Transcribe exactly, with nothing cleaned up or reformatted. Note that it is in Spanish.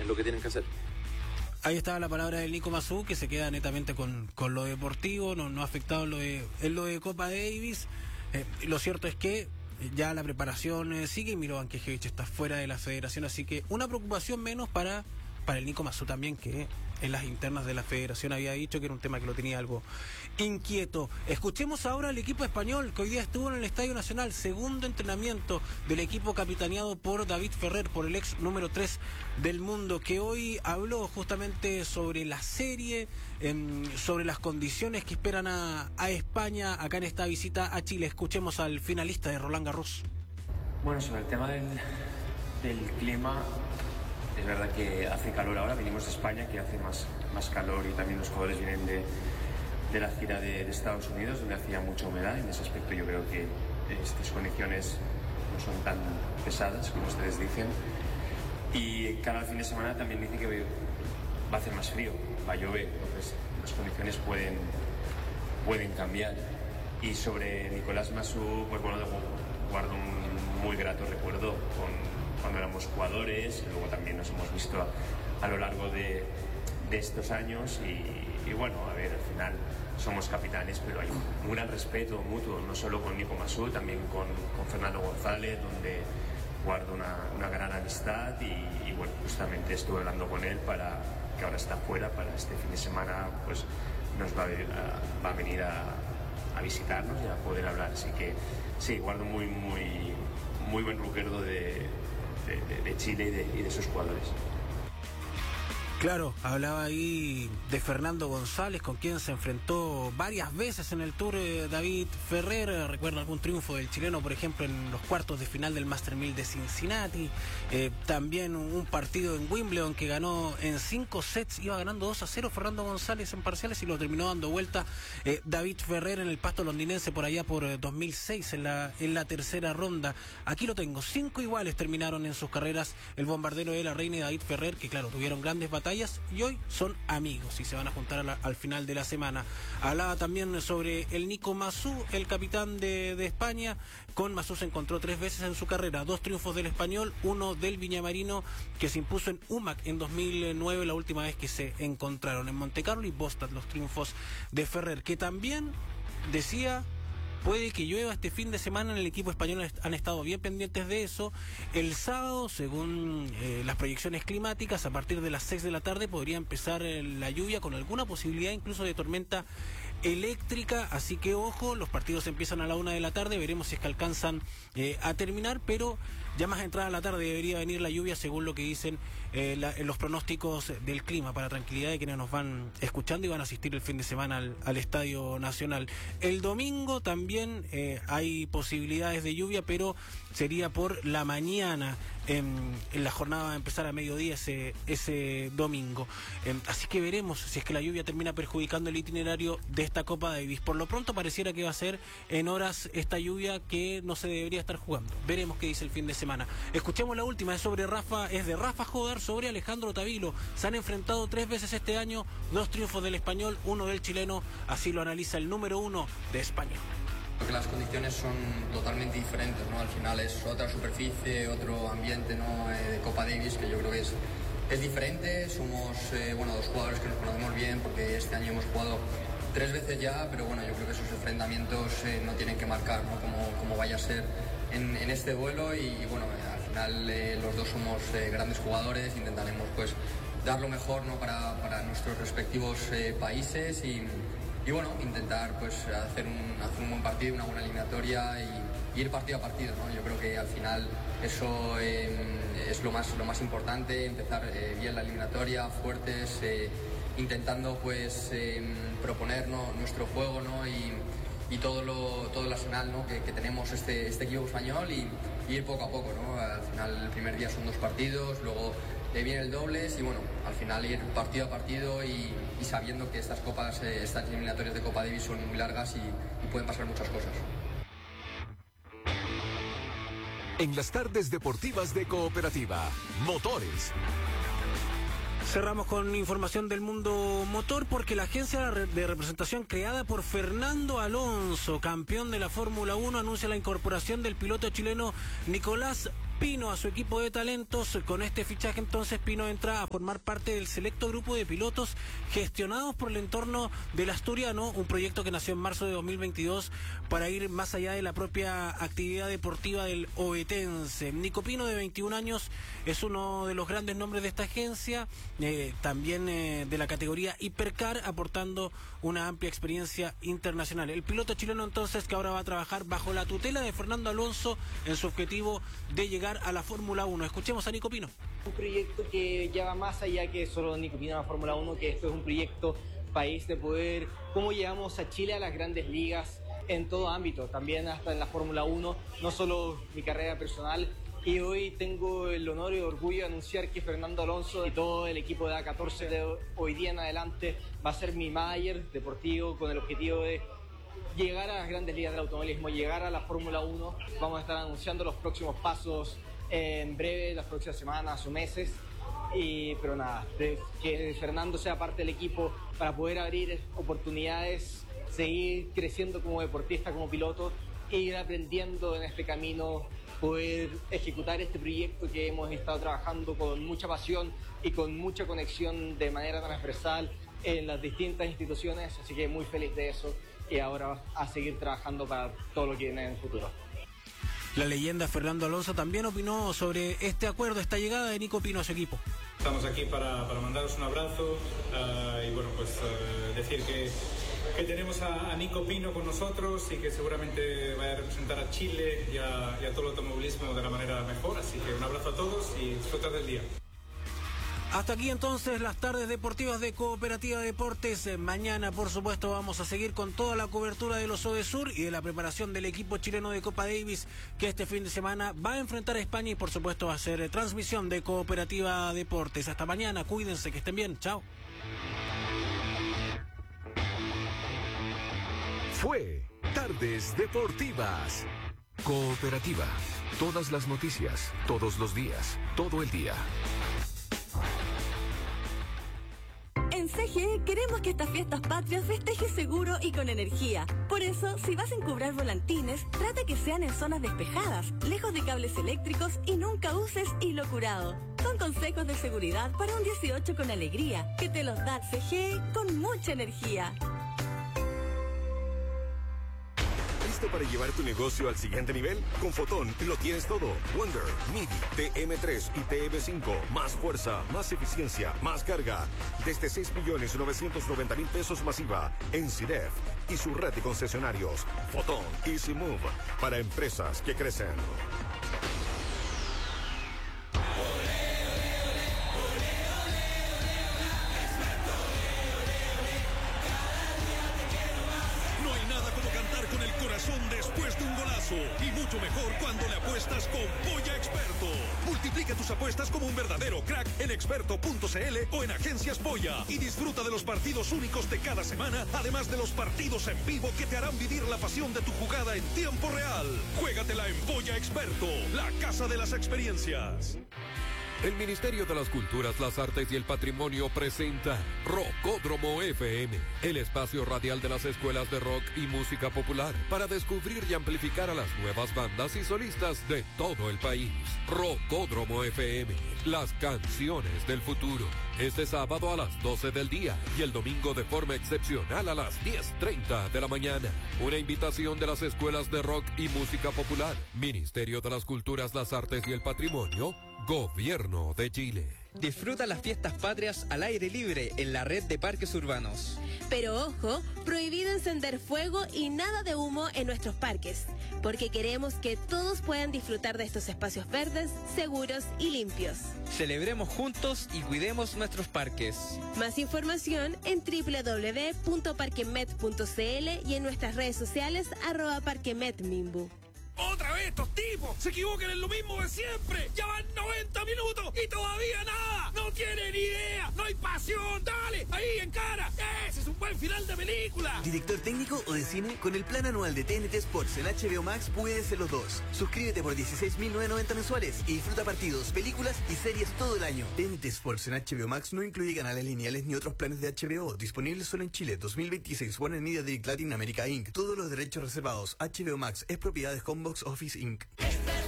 lo que tienen que hacer. Ahí estaba la palabra del Nico Massú, que se queda netamente con, con lo deportivo, no, no ha afectado en lo de, en lo de Copa Davis. Eh, lo cierto es que ya la preparación eh, sigue y Milovan Knežević está fuera de la federación, así que una preocupación menos para, para el Nico Massú también, que en las internas de la federación había dicho que era un tema que lo tenía algo inquieto. Escuchemos ahora al equipo español, que hoy día estuvo en el Estadio Nacional, segundo entrenamiento del equipo capitaneado por David Ferrer, por el ex número tres del mundo, que hoy habló justamente sobre la serie, eh, sobre las condiciones que esperan a, a España acá en esta visita a Chile. Escuchemos al finalista de Roland Garros. Bueno, sobre el tema del, del clima, es verdad que hace calor ahora, venimos de España, que hace más, más calor, y también los jugadores vienen de, de la gira de, de Estados Unidos, donde hacía mucha humedad. En ese aspecto yo creo que estas condiciones no son tan pesadas como ustedes dicen. Y cara al fin de semana también dice que va a hacer más frío, va a llover, entonces las condiciones pueden, pueden cambiar. Y sobre Nicolás Massú, pues bueno, guardo un muy grato recuerdo con cuando éramos jugadores, luego también nos hemos visto a, a lo largo de, de estos años y, y bueno, a ver, al final somos capitanes, pero hay un, un gran respeto mutuo, no solo con Nico Massú, también con, con Fernando González, donde guardo una, una gran amistad y, y bueno, justamente estuve hablando con él para que ahora está fuera, para este fin de semana pues nos va a, a, va a venir a, a visitarnos y a poder hablar, así que sí, guardo muy, muy, muy buen recuerdo de De, de, de Chile y de, y de sus jugadores. Claro, hablaba ahí de Fernando González, con quien se enfrentó varias veces en el Tour eh, David Ferrer. Recuerda algún triunfo del chileno, por ejemplo, en los cuartos de final del Master mil de Cincinnati. Eh, también un partido en Wimbledon que ganó en cinco sets, iba ganando dos a cero Fernando González en parciales y lo terminó dando vuelta eh, David Ferrer en el pasto londinense por allá por eh, dos mil seis en la, en la tercera ronda. Aquí lo tengo, cinco iguales terminaron en sus carreras el bombardero de la Reina y David Ferrer, que claro, tuvieron grandes batallas y hoy son amigos y se van a juntar a la, al final de la semana. Hablaba también sobre el Nico Massú, el capitán de, de España. Con Massú se encontró tres veces en su carrera, dos triunfos del español, uno del viñamarino que se impuso en U M A C en dos mil nueve, la última vez que se encontraron en Montecarlo, y Bostad, los triunfos de Ferrer, que también decía: puede que llueva este fin de semana. En el equipo español han estado bien pendientes de eso. El sábado, según eh, las proyecciones climáticas, a partir de las seis de la tarde podría empezar eh, la lluvia, con alguna posibilidad incluso de tormenta eléctrica, así que ojo, los partidos empiezan a la una de la tarde, veremos si es que alcanzan eh, a terminar, pero ya más entrada a la tarde debería venir la lluvia, según lo que dicen eh, la, los pronósticos del clima, para tranquilidad de quienes nos van escuchando y van a asistir el fin de semana al, al Estadio Nacional. El domingo también eh, hay posibilidades de lluvia, pero sería por la mañana. En, en la jornada va a empezar a mediodía ese, ese domingo. Eh, así que veremos si es que la lluvia termina perjudicando el itinerario de esta Copa Davis. Por lo pronto pareciera que va a ser en horas esta lluvia que no se debería estar jugando. Veremos qué dice el fin de semana. Escuchemos la última, es sobre Rafa, es de Rafa Jódar sobre Alejandro Tavilo. Se han enfrentado tres veces este año, dos triunfos del español, uno del chileno. Así lo analiza el número uno de España. Porque las condiciones son totalmente diferentes, ¿no? Al final es otra superficie, otro ambiente, ¿no? eh, de Copa Davis, que yo creo que es, es diferente. Somos eh, bueno, dos jugadores que nos conocemos bien, porque este año hemos jugado tres veces ya, pero bueno, yo creo que esos enfrentamientos eh, no tienen que marcar, ¿no? Como, como vaya a ser en, en este duelo y, y bueno, eh, al final eh, los dos somos eh, grandes jugadores, intentaremos pues dar lo mejor, ¿no? para, para nuestros respectivos eh, países y Y bueno, intentar pues hacer un, hacer un buen partido, una buena eliminatoria y, y ir partido a partido, ¿no? Yo creo que al final eso eh, es lo más, lo más importante, empezar eh, bien la eliminatoria, fuertes, eh, intentando pues eh, proponer, ¿no? nuestro juego, ¿no? y, y todo, lo, todo el arsenal, ¿no? que, que tenemos este, este equipo español y, y ir poco a poco, ¿no? Al final el primer día son dos partidos, luego eh, viene el dobles y bueno, al final ir partido a partido y, y sabiendo que estas copas, eh, estas eliminatorias de Copa Davis son muy largas y, y pueden pasar muchas cosas. En las tardes deportivas de Cooperativa, Motores. Cerramos con información del mundo motor, porque la agencia de representación creada por Fernando Alonso, campeón de la Fórmula uno, anuncia la incorporación del piloto chileno Nicolás Pino a su equipo de talentos. Con este fichaje entonces Pino entra a formar parte del selecto grupo de pilotos gestionados por el entorno del Asturiano, un proyecto que nació en marzo de dos mil veintidós para ir más allá de la propia actividad deportiva del ovetense. Nico Pino, de veintiún años, es uno de los grandes nombres de esta agencia, eh, también eh, de la categoría Hipercar, aportando una amplia experiencia internacional. El piloto chileno entonces que ahora va a trabajar bajo la tutela de Fernando Alonso en su objetivo de llegar a la Fórmula uno. Escuchemos a Nico Pino. Un proyecto que ya va más allá que solo Nico Pino a la Fórmula uno, que esto es un proyecto país de poder, cómo llevamos a Chile a las grandes ligas en todo ámbito, también hasta en la Fórmula uno, no solo mi carrera personal. Y hoy tengo el honor y el orgullo de anunciar que Fernando Alonso y todo el equipo de A catorce de hoy día en adelante va a ser mi manager deportivo, con el objetivo de llegar a las grandes ligas del automovilismo, llegar a la Fórmula uno. Vamos a estar anunciando los próximos pasos en breve, las próximas semanas o meses. Y, pero nada, de, que Fernando sea parte del equipo para poder abrir oportunidades, seguir creciendo como deportista, como piloto, e ir aprendiendo en este camino, poder ejecutar este proyecto que hemos estado trabajando con mucha pasión y con mucha conexión de manera transversal en las distintas instituciones, así que muy feliz de eso y ahora a seguir trabajando para todo lo que viene en el futuro. La leyenda Fernando Alonso también opinó sobre este acuerdo, esta llegada de Nico Pino a su equipo. Estamos aquí para, para mandaros un abrazo uh, y bueno, pues uh, decir que, que tenemos a, a Nico Pino con nosotros y que seguramente vaya a representar a Chile y a, y a todo el automovilismo de la manera mejor, así que un abrazo a todos y disfrutar del día. Hasta aquí entonces las tardes deportivas de Cooperativa Deportes. Mañana, por supuesto, vamos a seguir con toda la cobertura de los Odesur y de la preparación del equipo chileno de Copa Davis, que este fin de semana va a enfrentar a España y, por supuesto, va a ser transmisión de Cooperativa Deportes. Hasta mañana, cuídense, que estén bien. Chao. Fue Tardes Deportivas. Cooperativa. Todas las noticias, todos los días, todo el día. En C G E queremos que estas fiestas patrias festejes seguro y con energía. Por eso, si vas a encubrar volantines, trata que sean en zonas despejadas, lejos de cables eléctricos y nunca uses hilo curado. Son consejos de seguridad para un dieciocho con alegría, que te los da C G E con mucha energía. ¿Listo para llevar tu negocio al siguiente nivel? Con Fotón lo tienes todo. Wonder, MIDI, T M tres y T M cinco. Más fuerza, más eficiencia, más carga. Desde seis millones novecientos noventa mil pesos masiva en C I D E F y su red de concesionarios. Fotón Easy Move para empresas que crecen. Después de un golazo, y mucho mejor cuando le apuestas con Polla Experto. Multiplica tus apuestas como un verdadero crack en experto punto c l o en Agencias Polla y disfruta de los partidos únicos de cada semana, además de los partidos en vivo que te harán vivir la pasión de tu jugada en tiempo real. Juégatela en Polla Experto, la casa de las experiencias. El Ministerio de las Culturas, las Artes y el Patrimonio presenta Rocódromo F M, el espacio radial de las escuelas de rock y música popular, para descubrir y amplificar a las nuevas bandas y solistas de todo el país. Rocódromo F M, las canciones del futuro. Este sábado a las doce del día y el domingo de forma excepcional a las diez treinta de la mañana. Una invitación de las escuelas de rock y música popular. Ministerio de las Culturas, las Artes y el Patrimonio. Gobierno de Chile. Disfruta las fiestas patrias al aire libre en la red de parques urbanos. Pero ojo, prohibido encender fuego y nada de humo en nuestros parques, porque queremos que todos puedan disfrutar de estos espacios verdes, seguros y limpios. Celebremos juntos y cuidemos nuestros parques. Más información en doble u doble u doble u punto parquemet punto c l y en nuestras redes sociales arroba parquemetmimbu. ¡Otra vez estos tipos! ¡Se equivocan en lo mismo de siempre! ¡Ya van noventa minutos y todavía nada! ¡No tienen idea! ¡No hay pasión! ¡Dale! ¡Ahí, en cara! ¡Ese es un buen final de película! ¿Director técnico o de cine? Con el plan anual de T N T Sports en H B O Max puedes ser los dos. Suscríbete por dieciséis mil novecientos noventa mensuales y disfruta partidos, películas y series todo el año. T N T Sports en H B O Max no incluye canales lineales ni otros planes de H B O. Disponibles solo en Chile. dos mil veintiséis. Warner Media Direct Latin America incorporated. Todos los derechos reservados. H B O Max es propiedad de Homebox Office incorporated.